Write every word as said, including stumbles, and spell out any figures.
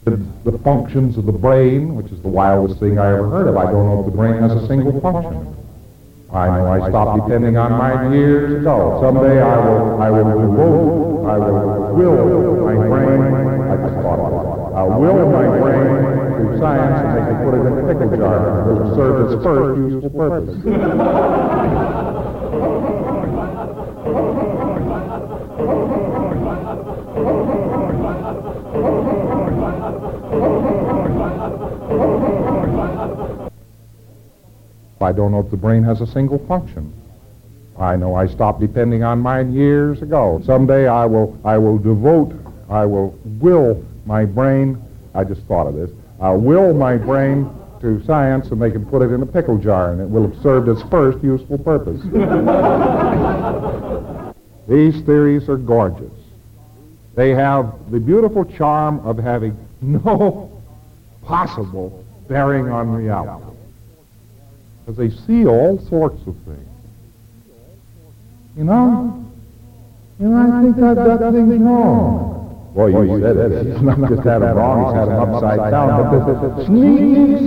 The, the functions of the brain, which is the wildest thing I ever heard of. I don't know if the brain has a single function. I know I stopped depending on mine years ago. Someday I will, I will devote, I will will my brain, I just thought of it. I'll will my brain to science and they can put it in a pickle jar. It will serve its first useful purpose. I don't know if the brain has a single function. I know I stopped depending on mine years ago. Someday I will, I will devote, I will will my brain, I just thought of this, I'll will my brain to science and they can put it in a pickle jar and it will have served its first useful purpose. These theories are gorgeous. They have the beautiful charm of having no possible bearing on reality, because they see all sorts of things. You know, you know, I think I've got things wrong. Well, you said it. He's not just had them wrong, he's had them upside down. But the sneaky